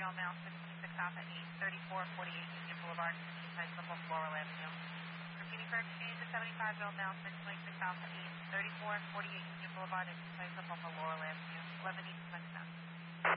Dale Mail 626 Alpha 83448 Union Boulevard, East Up on Laurel Avenue. Repeating for exchange is 75 Dale Mail 626 Alpha 83448 Union Boulevard, East Up on Laurel Avenue, 11 East West.